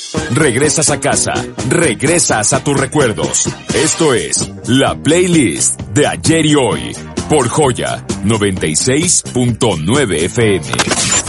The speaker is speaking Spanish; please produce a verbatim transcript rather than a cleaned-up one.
Regresas a casa, regresas a tus recuerdos. Esto es la playlist de ayer y hoy por Joya noventa y seis punto nueve F M.